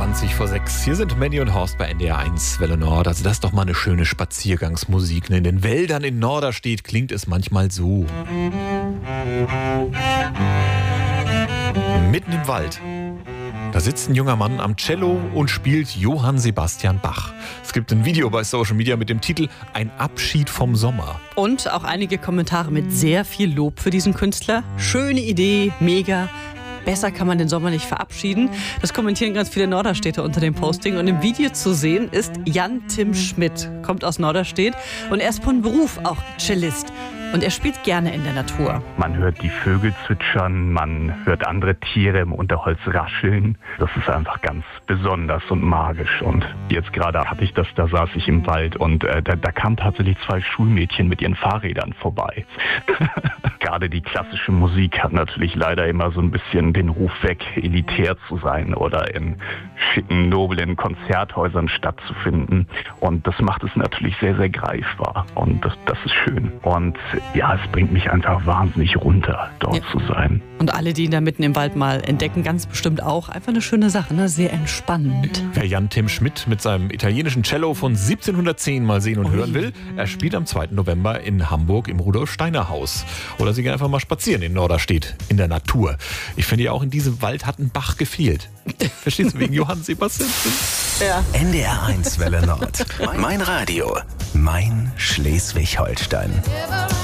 20:20. Hier sind Manny und Horst bei NDR 1 Welle Nord. Also das ist doch mal eine schöne Spaziergangsmusik. In den Wäldern in Norderstedt klingt es manchmal so. Mitten im Wald. Da sitzt ein junger Mann am Cello und spielt Johann Sebastian Bach. Es gibt ein Video bei Social Media mit dem Titel Ein Abschied vom Sommer. Und auch einige Kommentare mit sehr viel Lob für diesen Künstler. Schöne Idee, mega. Besser kann man den Sommer nicht verabschieden. Das kommentieren ganz viele Norderstädter unter dem Posting. Und im Video zu sehen ist Jan-Tim Schmidt, kommt aus Norderstedt und er ist von Beruf auch Cellist. Und er spielt gerne in der Natur. Man hört die Vögel zwitschern, man hört andere Tiere im Unterholz rascheln. Das ist einfach ganz besonders und magisch. Und jetzt gerade hatte ich das, da saß ich im Wald und da kamen tatsächlich 2 Schulmädchen mit ihren Fahrrädern vorbei. Gerade die klassische Musik hat natürlich leider immer so ein bisschen den Ruf weg, elitär zu sein oder in schicken, noblen Konzerthäusern stattzufinden. Und das macht es natürlich sehr, sehr greifbar. Und das ist schön. Und ja, es bringt mich einfach wahnsinnig runter, dort zu sein. Und alle, die ihn da mitten im Wald mal entdecken, ganz bestimmt auch. Einfach eine schöne Sache, ne? Sehr entspannend. Wer Jan-Tim Schmidt mit seinem italienischen Cello von 1710 mal sehen und hören will, er spielt am 2. November in Hamburg im Rudolf-Steiner-Haus. Oder Sie gehen einfach mal spazieren in Norderstedt, in der Natur. Ich finde ja auch, in diesem Wald hat ein Bach gefehlt. Verstehst du, wegen Johann Sebastian? Ja. NDR 1 Welle Nord. Mein Radio. Mein Schleswig-Holstein.